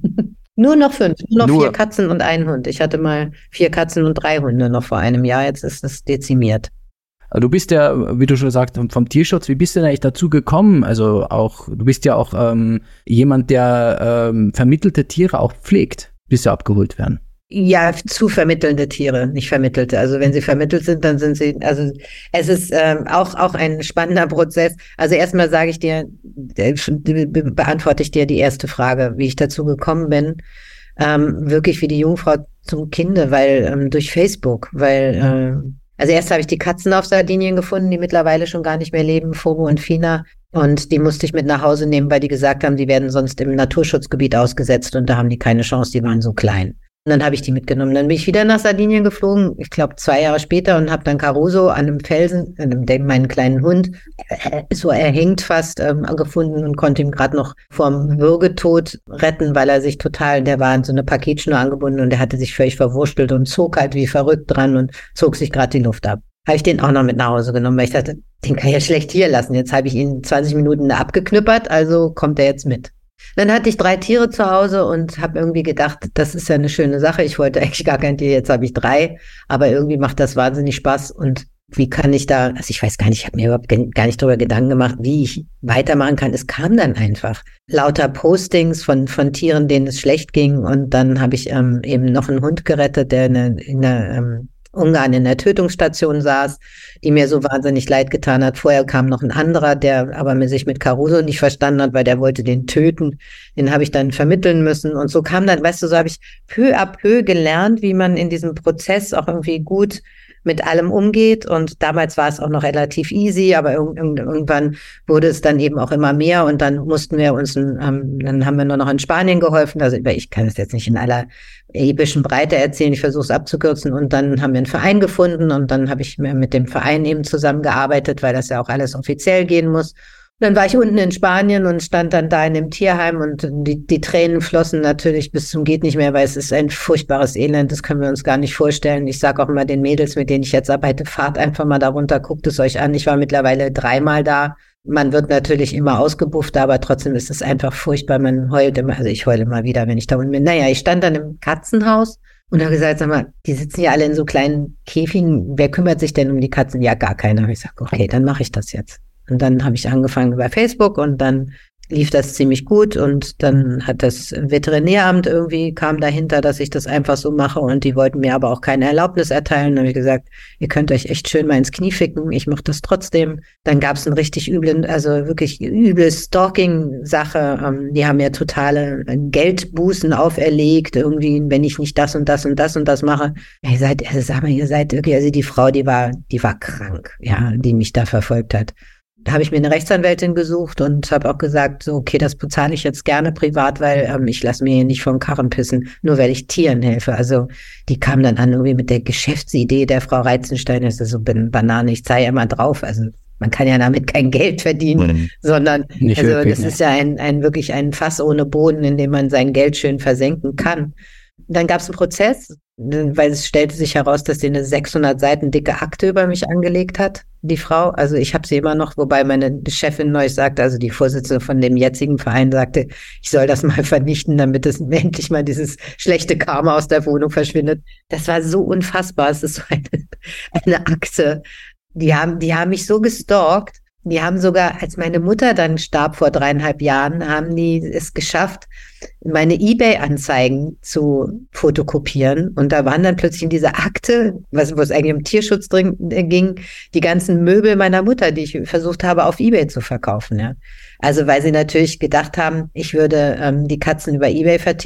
nur noch fünf. Nur noch nur. vier Katzen und einen Hund. Ich hatte mal vier Katzen und drei Hunde noch vor einem Jahr. Jetzt ist es dezimiert. Du bist ja, wie du schon sagst, vom Tierschutz, wie bist du denn eigentlich dazu gekommen? Also auch, du bist ja auch ähm, jemand, der ähm, vermittelte Tiere auch pflegt, bis sie abgeholt werden. Ja, zu vermittelnde Tiere, nicht vermittelte. Also wenn sie vermittelt sind, dann sind sie, also es ist ähm, auch auch ein spannender Prozess. Also erstmal sage ich dir, äh, be- beantworte ich dir die erste Frage, wie ich dazu gekommen bin. Ähm, wirklich wie die Jungfrau zum Kinde, weil ähm, durch Facebook, weil äh, also erst habe ich die Katzen auf Sardinien gefunden, die mittlerweile schon gar nicht mehr leben, Fogo und Fina. Und die musste ich mit nach Hause nehmen, weil die gesagt haben, die werden sonst im Naturschutzgebiet ausgesetzt und da haben die keine Chance, die waren so klein. Und dann habe ich die mitgenommen. Dann bin ich wieder nach Sardinien geflogen, ich glaube zwei Jahre später, und habe dann Caruso an einem Felsen, an dem, meinen kleinen Hund, äh, so erhängt fast, ähm, gefunden und konnte ihn gerade noch vorm Würgetod retten, weil er sich total, der war an so eine Paketschnur angebunden und der hatte sich völlig verwurstelt und zog halt wie verrückt dran und zog sich gerade die Luft ab. Habe ich den auch noch mit nach Hause genommen, weil ich dachte, den kann ich ja schlecht hier lassen. Jetzt habe ich ihn zwanzig Minuten da abgeknüppert, also kommt er jetzt mit. Dann hatte ich drei Tiere zu Hause und habe irgendwie gedacht, das ist ja eine schöne Sache. Ich wollte eigentlich gar kein Tier, jetzt habe ich drei, aber irgendwie macht das wahnsinnig Spaß. Und wie kann ich da, also ich weiß gar nicht, ich habe mir überhaupt gar nicht darüber Gedanken gemacht, wie ich weitermachen kann. Es kam dann einfach. Lauter Postings von von Tieren, denen es schlecht ging. Und dann habe ich ähm, eben noch einen Hund gerettet, der in einer, in einer ähm, Ungarn in der Tötungsstation saß, die mir so wahnsinnig leid getan hat. Vorher kam noch ein anderer, der aber mir sich mit Caruso nicht verstanden hat, weil der wollte den töten. Den habe ich dann vermitteln müssen. Und so kam dann, weißt du, so habe ich peu à peu gelernt, wie man in diesem Prozess auch irgendwie gut mit allem umgeht. Und damals war es auch noch relativ easy, aber irg- irgendwann wurde es dann eben auch immer mehr. Und dann mussten wir uns, ähm, dann haben wir nur noch in Spanien geholfen. Also ich kann es jetzt nicht in aller epischen Breite erzählen, ich versuche es abzukürzen. Und dann haben wir einen Verein gefunden und dann habe ich mit dem Verein eben zusammengearbeitet, weil das ja auch alles offiziell gehen muss. Und dann war ich unten in Spanien und stand dann da in dem Tierheim und die, die Tränen flossen natürlich bis zum geht nicht mehr, weil es ist ein furchtbares Elend, das können wir uns gar nicht vorstellen. Ich sage auch immer den Mädels, mit denen ich jetzt arbeite, fahrt einfach mal da runter, guckt es euch an. Ich war mittlerweile dreimal da. Man wird natürlich immer ausgebufft, aber trotzdem ist es einfach furchtbar. Man heult immer, also ich heule immer wieder, wenn ich da unten bin. Naja, ich stand dann im Katzenhaus und habe gesagt, sag mal, die sitzen ja alle in so kleinen Käfigen. Wer kümmert sich denn um die Katzen? Ja, gar keiner. Ich sage, okay, dann mache ich das jetzt. Und dann habe ich angefangen über Facebook und dann lief das ziemlich gut und dann hat das Veterinäramt irgendwie, kam dahinter, dass ich das einfach so mache und die wollten mir aber auch keine Erlaubnis erteilen. Dann habe ich gesagt, ihr könnt euch echt schön mal ins Knie ficken, ich mache das trotzdem. Dann gab es einen richtig üblen, also wirklich üble Stalking-Sache. Die haben mir totale Geldbußen auferlegt, irgendwie, wenn ich nicht das und das und das und das mache. Ihr seid, also sag mal, ihr seid wirklich, also die Frau, die war, die war krank, ja, die mich da verfolgt hat. Da habe ich mir eine Rechtsanwältin gesucht und habe auch gesagt, so okay, das bezahle ich jetzt gerne privat, weil ähm, ich lasse mir hier nicht vom Karren pissen, nur weil ich Tieren helfe. Also die kam dann an irgendwie mit der Geschäftsidee der Frau Reitzenstein, das ist so eine Banane, ich zahle ja mal drauf. Also man kann ja damit kein Geld verdienen, mhm. sondern nicht also wirklich, das ne? ist ja ein, ein wirklich ein Fass ohne Boden, in dem man sein Geld schön versenken kann. Dann gab es einen Prozess, weil es stellte sich heraus, dass sie eine sechshundert Seiten dicke Akte über mich angelegt hat, die Frau. Also ich habe sie immer noch, wobei meine Chefin neulich sagte, also die Vorsitzende von dem jetzigen Verein sagte, ich soll das mal vernichten, damit es endlich mal dieses schlechte Karma aus der Wohnung verschwindet. Das war so unfassbar. Es ist so eine, eine Akte. Die haben, die haben mich so gestalkt. Die haben sogar, als meine Mutter dann starb vor dreieinhalb Jahren, haben die es geschafft, meine eBay-Anzeigen zu fotokopieren. Und da waren dann plötzlich in dieser Akte, was, wo es eigentlich um Tierschutz drin, äh, ging, die ganzen Möbel meiner Mutter, die ich versucht habe, auf eBay zu verkaufen. Ja. Also weil sie natürlich gedacht haben, ich würde ähm, die Katzen über eBay verticken.